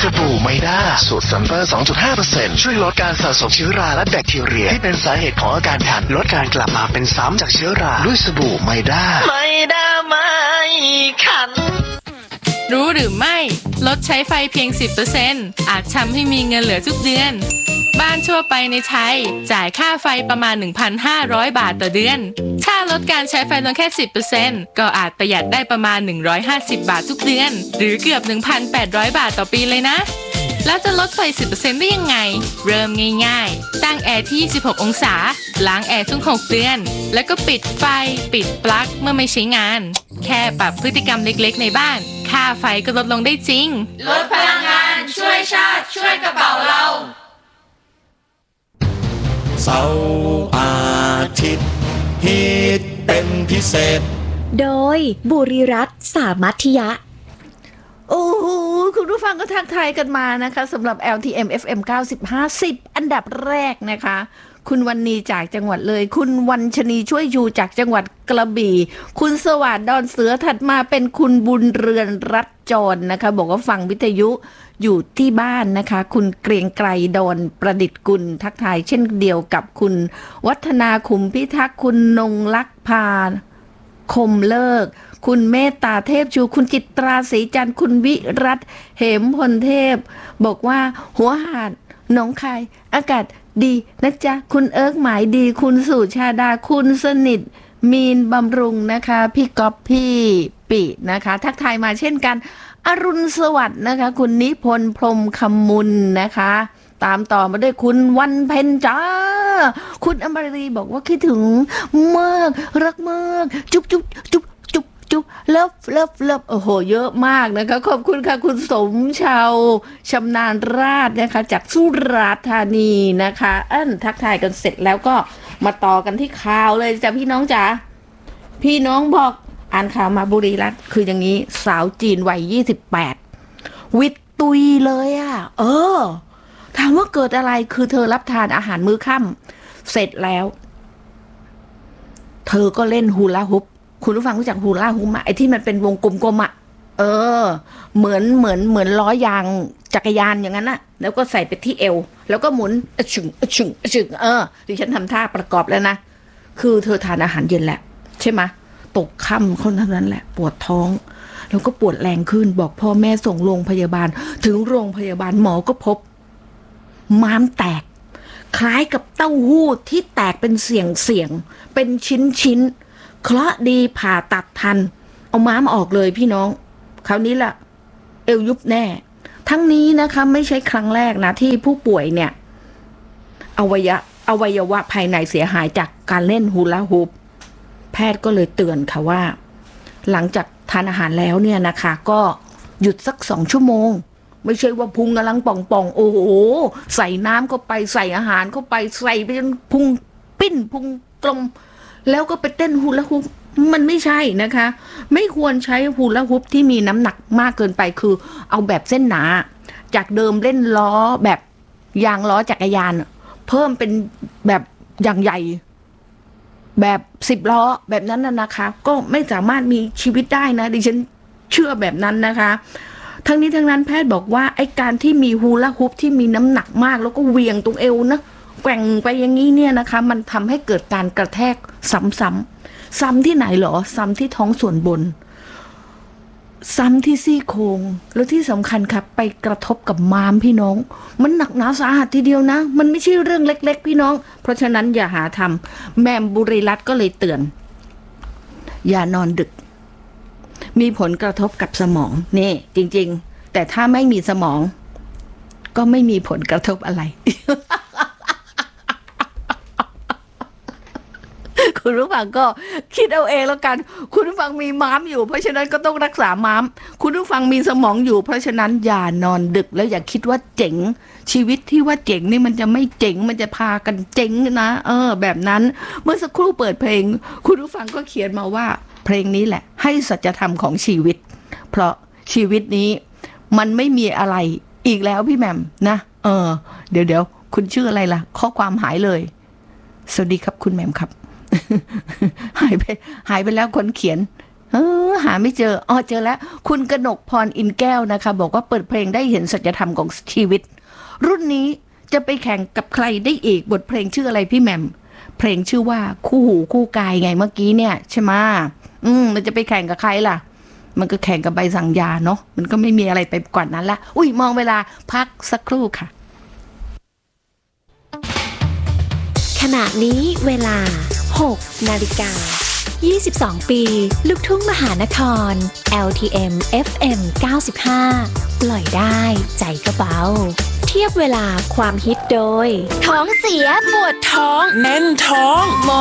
สบู่ไมด้าสูตรซัมเปอร์ 2.5% ช่วยลดการสะสมเชื้อราและแบคทีเรียที่เป็นสาเหตุของอาการคันลดการกลับมาเป็นซ้ำจากเชื้อราด้วยสบู่ไมด้าไม่คันรู้หรือไม่ลดใช้ไฟเพียง 10% อาจทำให้มีเงินเหลือทุกเดือนบ้านทั่วไปในไทยจ่ายค่าไฟประมาณ 1,500 บาทต่อเดือนถ้าลดการใช้ไฟลงแค่ 10% ก็อาจประหยัดได้ประมาณ150 บาททุกเดือนหรือเกือบ 1,800 บาทต่อปีเลยนะแล้วจะลดไฟ 10% ได้ยังไงเริ่มง่ายๆตั้งแอร์ที่26องศาล้างแอร์ทุก6เดือนแล้วก็ปิดไฟปิดปลั๊กเมื่อไม่ใช้งานแค่ปรับพฤติกรรมเล็กๆในบ้านค่าไฟก็ลดลงได้จริงลดพลังงานช่วยชาติช่วยกระเป๋าเราเสาร์อาทิตย์ฮิตเป็นพิเศษโดยบุรีรัตน์สามัธยะโอ้โหคุณผู้ฟังก็ทักทายกันมานะคะสำหรับ LTM FM 95 10อันดับแรกนะคะคุณวันนีจากจังหวัดเลยคุณวันชนีช่วยอยู่จากจังหวัดกระบี่คุณสวัสดิ์ดอนเสือถัดมาเป็นคุณบุญเรือนรัตน์จรนะคะบอกว่าฟังวิทยุอยู่ที่บ้านนะคะคุณเกรียงไกรดอนประดิษฐ์กุลทักทายเช่นเดียวกับคุณวัฒนาขุมพิทักษ์คุณนงลักษณ์พาคมเลิกคุณเมตตาเทพชูคุณจิตราศรีจันทร์คุณวิรัตเหมพลเทพบอกว่าหัวหาดหนองคายอากาศดีนะจ๊ะคุณเอิร์กหมายดีคุณสุชาดาคุณสนิทมีนบำรุงนะคะพี่ก๊อฟพี่ปินะคะทักทายมาเช่นกันอรุณสวัสดิ์นะคะคุณนิพนธ์พรหมคำมุนนะคะตามต่อมาด้วยคุณวันเพ็ญจ้าคุณอมรีบอกว่าคิดถึงมากรักมากจุ๊บจุ๊บจุ๊บจุ๊บจุ๊บเลิฟโอ้โหเยอะมากนะคะขอบคุณค่ะคุณสมชาวชำนาญราษฎร์นะคะจากสุราษฎร์ธานีนะคะทักทายกันเสร็จแล้วก็มาต่อกันที่ข่าวเลยจ้ะพี่น้องจ๋าพี่น้องบอกอ่านข่าวมาบุรีรัตน์คืออย่างนี้สาวจีนวัย28วิตตุยเลยอ่ะถามว่าเกิดอะไรคือเธอรับทานอาหารมื้อค่ำเสร็จแล้วเธอก็เล่นฮูลาฮูปคุณผู้ฟังรู้จักฮูลาฮูปไหมไอ้ที่มันเป็นวงกลมๆอ่ะเหมือนล้อยางจักรยานอย่างนั้นน่ะแล้วก็ใส่ไปที่เอวแล้วก็หมุนฉึงดิฉันทำท่าประกอบแล้วนะคือเธอทานอาหารเย็นแหละใช่ไหมตกค่ำคนเท่านั้นแหละปวดท้องแล้วก็ปวดแรงขึ้นบอกพ่อแม่ส่งโรงพยาบาลถึงโรงพยาบาลหมอก็พบม้ามแตกคล้ายกับเต้าหู้ที่แตกเป็นเสี่ยงเป็นชิ้นเคราะห์ดีผ่าตัดทันเอาม้ามออกเลยพี่น้องคราวนี้ล่ะเอวยุบแน่ทั้งนี้นะคะไม่ใช่ครั้งแรกนะที่ผู้ป่วยเนี่ยอวัยวะภายในเสียหายจากการเล่นฮูลาฮูปแพทย์ก็เลยเตือนค่ะว่าหลังจากทานอาหารแล้วเนี่ยนะคะก็หยุดสัก2 ชั่วโมงไม่ใช่ว่าพุงกำลังป่องโอ้โหใส่น้ำเข้าไปใส่อาหารเข้าไปใส่ไปจนพุงปิ้นพุงกลมแล้วก็ไปเต้นฮูลาฮูปมันไม่ใช่นะคะไม่ควรใช้ฮูลาฮูปที่มีน้ำหนักมากเกินไปคือเอาแบบเส้นหนาจากเดิมเล่นล้อแบบยางล้อจักรยานเพิ่มเป็นแบบอย่างใหญ่แบบ10 ล้อแบบนั้นนะคะก็ไม่สามารถมีชีวิตได้นะดิฉันเชื่อแบบนั้นนะคะทั้งนี้ทั้งนั้นแพทย์บอกว่าไอ้การที่มีฮูลาฮูปที่มีน้ำหนักมากแล้วก็เหวี่ยงตรงเอวนะแกว่งไปอย่างนี้เนี่ยนะคะมันทำให้เกิดการกระแทกซ้ำที่ไหนเหรอซ้ำที่ท้องส่วนบนซ้ำที่ซี่โครงแล้วที่สำคัญครับไปกระทบกับม้ามพี่น้องมันหนักหนาสาหัสทีเดียวนะมันไม่ใช่เรื่องเล็กๆพี่น้องเพราะฉะนั้นอย่าหาทำแม่บุรีรัตน์ก็เลยเตือนอย่านอนดึกมีผลกระทบกับสมองนี่จริงๆแต่ถ้าไม่มีสมองก็ไม่มีผลกระทบอะไร คุณผู้ฟังก็คิดเอาเองแล้วกันคุณผู้ฟังมีม้ามอยู่เพราะฉะนั้นก็ต้องรักษาม้ามคุณผู้ฟังมีสมองอยู่เพราะฉะนั้นอย่านอนดึกแล้วอย่าคิดว่าเจ๋งชีวิตที่ว่าเจ๋งนี่มันจะไม่เจ๋งมันจะพากันเจ๋งนะแบบนั้นเมื่อสักครู่เปิดเพลงคุณผู้ฟังก็เขียนมาว่าเพลงนี้แหละให้สัจธรรมของชีวิตเพราะชีวิตนี้มันไม่มีอะไรอีกแล้วพี่แหม่มนะเดี๋ยวคุณชื่ออะไรล่ะข้อความหายเลยสวัสดีครับคุณแหม่มครับ หายไปแล้วคนเขียนหาไม่เจอเจอแล้วคุณกนกพรอินแก้วนะคะบอกว่าเปิดเพลงได้เห็นสัจธรรมของชีวิตรุ่นนี้จะไปแข่งกับใครได้อีกบทเพลงชื่ออะไรพี่แหม่มเพลงชื่อว่าคู่หูคู่กายไงเมื่อกี้เนี่ยใช่ไหมมันจะไปแข่งกับใครล่ะมันก็แข่งกับใบสั่งยาเนาะมันก็ไม่มีอะไรไปกว่านั้นละมองเวลาพักสักครู่ค่ะขณะนี้เวลา 6 นาฬิกา 22 ปีลูกทุ่งมหานคร LTM FM 95 ปล่อยได้ใจก็เบาเทียบเวลาความฮิตโดยท้องเสียปวดท้องแน่นท้องหมอ